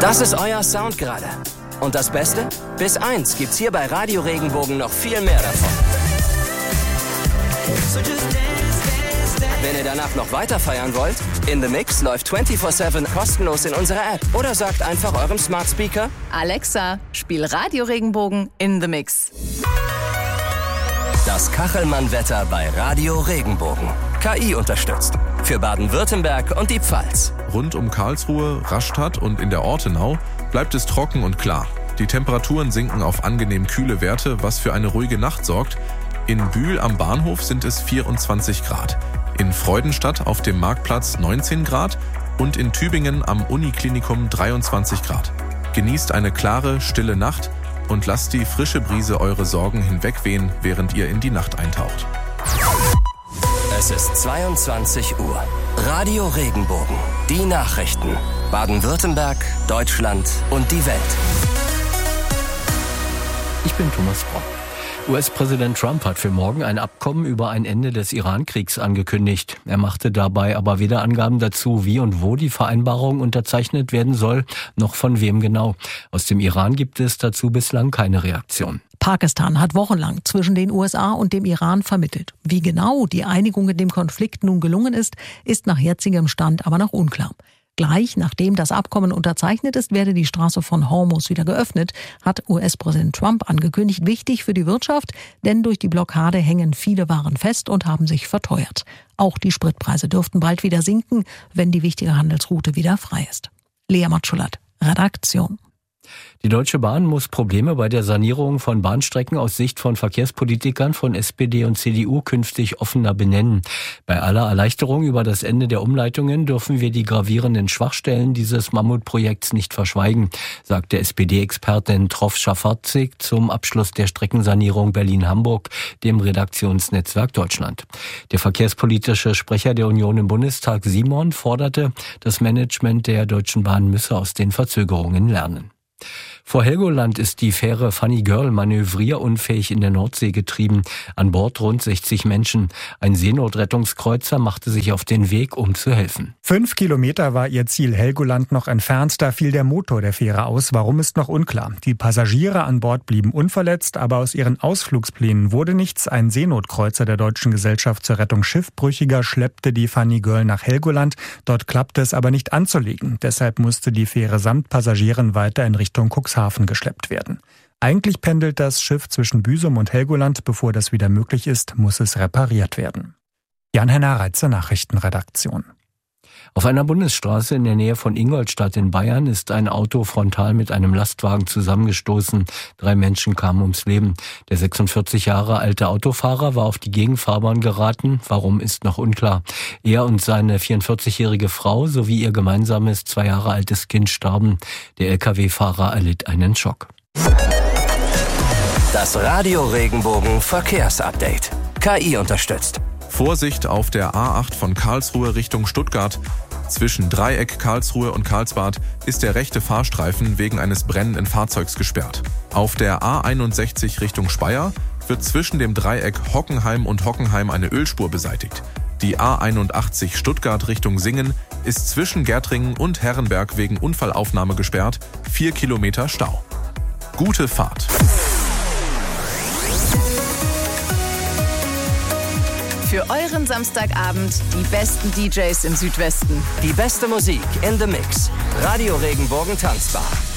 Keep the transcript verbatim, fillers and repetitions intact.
Das ist euer Sound gerade. Und das Beste? Bis eins gibt's hier bei Radio Regenbogen noch viel mehr davon. Wenn ihr danach noch weiter feiern wollt, In The Mix läuft vierundzwanzig sieben kostenlos in unserer App. Oder sagt einfach eurem Smart Speaker: Alexa, spiel Radio Regenbogen In The Mix. Das Kachelmann-Wetter bei Radio Regenbogen. K I unterstützt. Für Baden-Württemberg und die Pfalz. Rund um Karlsruhe, Rastatt und in der Ortenau bleibt es trocken und klar. Die Temperaturen sinken auf angenehm kühle Werte, was für eine ruhige Nacht sorgt. In Bühl am Bahnhof sind es vierundzwanzig Grad. In Freudenstadt auf dem Marktplatz neunzehn Grad und in Tübingen am Uniklinikum dreiundzwanzig Grad. Genießt eine klare, stille Nacht und lasst die frische Brise eure Sorgen hinwegwehen, während ihr in die Nacht eintaucht. Es ist zweiundzwanzig Uhr. Radio Regenbogen. Die Nachrichten. Baden-Württemberg, Deutschland und die Welt. Ich bin Thomas Brock. U S-Präsident Trump hat für morgen ein Abkommen über ein Ende des Iran-Kriegs angekündigt. Er machte dabei aber weder Angaben dazu, wie und wo die Vereinbarung unterzeichnet werden soll, noch von wem genau. Aus dem Iran gibt es dazu bislang keine Reaktion. Pakistan hat wochenlang zwischen den U S A und dem Iran vermittelt. Wie genau die Einigung in dem Konflikt nun gelungen ist, ist nach jetzigem Stand aber noch unklar. Gleich nachdem das Abkommen unterzeichnet ist, werde die Straße von Hormuz wieder geöffnet, hat U S-Präsident Trump angekündigt. Wichtig für die Wirtschaft, denn durch die Blockade hängen viele Waren fest und haben sich verteuert. Auch die Spritpreise dürften bald wieder sinken, wenn die wichtige Handelsroute wieder frei ist. Lea Matschulat, Redaktion. Die Deutsche Bahn muss Probleme bei der Sanierung von Bahnstrecken aus Sicht von Verkehrspolitikern von S P D und C D U künftig offener benennen. Bei aller Erleichterung über das Ende der Umleitungen dürfen wir die gravierenden Schwachstellen dieses Mammutprojekts nicht verschweigen, sagte S P D-Expertin Trof Schafarzig zum Abschluss der Streckensanierung Berlin-Hamburg, dem Redaktionsnetzwerk Deutschland. Der verkehrspolitische Sprecher der Union im Bundestag, Simon, forderte, das Management der Deutschen Bahn müsse aus den Verzögerungen lernen. Vor Helgoland ist die Fähre Funny Girl manövrierunfähig in der Nordsee getrieben. An Bord rund sechzig Menschen. Ein Seenotrettungskreuzer machte sich auf den Weg, um zu helfen. Fünf Kilometer war ihr Ziel Helgoland noch entfernt. Da fiel der Motor der Fähre aus. Warum, ist noch unklar. Die Passagiere an Bord blieben unverletzt, aber aus ihren Ausflugsplänen wurde nichts. Ein Seenotkreuzer der Deutschen Gesellschaft zur Rettung Schiffbrüchiger schleppte die Funny Girl nach Helgoland. Dort klappte es aber nicht anzulegen. Deshalb musste die Fähre samt Passagieren weiter in Richtung Cuxhaven geschleppt werden. Eigentlich pendelt das Schiff zwischen Büsum und Helgoland. Bevor das wieder möglich ist, muss es repariert werden. Jan-Henner Reitze, Nachrichtenredaktion. Auf einer Bundesstraße in der Nähe von Ingolstadt in Bayern ist ein Auto frontal mit einem Lastwagen zusammengestoßen. Drei Menschen kamen ums Leben. Der sechsundvierzig Jahre alte Autofahrer war auf die Gegenfahrbahn geraten. Warum, ist noch unklar. Er und seine vierundvierzigjährige Frau sowie ihr gemeinsames zwei Jahre altes Kind starben. Der L K W-Fahrer erlitt einen Schock. Das Radio Regenbogen Verkehrsupdate. K I unterstützt. Vorsicht auf der A acht von Karlsruhe Richtung Stuttgart. Zwischen Dreieck Karlsruhe und Karlsbad ist der rechte Fahrstreifen wegen eines brennenden Fahrzeugs gesperrt. Auf der A einundsechzig Richtung Speyer wird zwischen dem Dreieck Hockenheim und Hockenheim eine Ölspur beseitigt. Die A einundachtzig Stuttgart Richtung Singen ist zwischen Gärtringen und Herrenberg wegen Unfallaufnahme gesperrt. Vier Kilometer Stau. Gute Fahrt. Für euren Samstagabend die besten D Js im Südwesten. Die beste Musik in The Mix. Radio Regenbogen tanzbar.